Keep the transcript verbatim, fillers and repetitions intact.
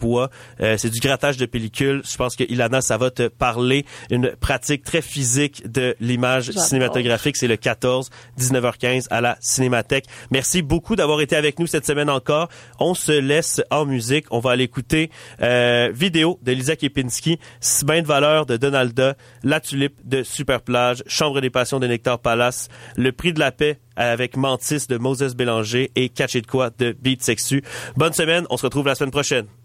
bois. Euh, c'est du grattage de pellicule. Je pense que Ilana, ça va te parler. Une pratique très physique de l'image J'adore. cinématographique. C'est le quatorze, dix-neuf heures quinze à la Cinémathèque. Merci beaucoup d'avoir été avec nous cette semaine encore. On se laisse en musique. On va aller écouter euh, vidéo de Lisa Kepinski, Bain de valeur de Donalda, La Tulipe de Superplage, Chambre des passions de Nectar Palace, Le prix de la paix avec Mantis de Moses Bélanger et Catcher de quoi de Beat Sexu. Bonne semaine, on se retrouve la semaine prochaine.